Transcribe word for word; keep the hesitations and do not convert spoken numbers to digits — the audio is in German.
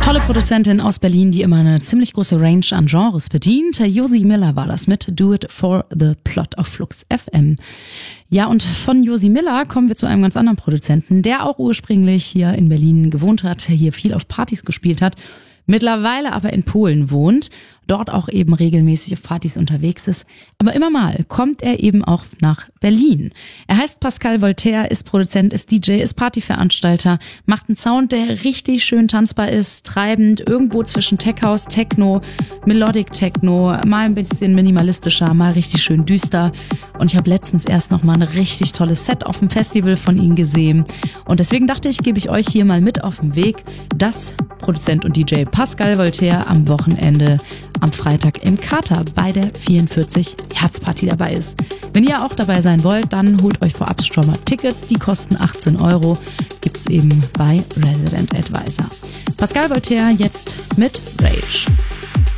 Tolle Produzentin aus Berlin, die immer eine ziemlich große Range an Genres bedient. Josie Miller war das mit Do It for the Plot auf Flux F M. Ja, und von Josie Miller kommen wir zu einem ganz anderen Produzenten, der auch ursprünglich hier in Berlin gewohnt hat, hier viel auf Partys gespielt hat, mittlerweile aber in Polen wohnt, dort auch eben regelmäßig auf Partys unterwegs ist. Aber immer mal kommt er eben auch nach Berlin. Er heißt Pascal Voltaire, ist Produzent, ist D J, ist Partyveranstalter, macht einen Sound, der richtig schön tanzbar ist, treibend, irgendwo zwischen Tech House, Techno, Melodic Techno, mal ein bisschen minimalistischer, mal richtig schön düster. Und ich habe letztens erst noch mal ein richtig tolles Set auf dem Festival von ihm gesehen. Und deswegen dachte ich, gebe ich euch hier mal mit auf den Weg, dass Produzent und D J Pascal Voltaire am Wochenende am Freitag im Kater bei der vierundvierzig Hertz Party dabei ist. Wenn ihr auch dabei sein wollt, dann holt euch vorab schon mal Tickets, die kosten achtzehn Euro, gibt's eben bei Resident Advisor. Pascal Voltaire jetzt mit Rage.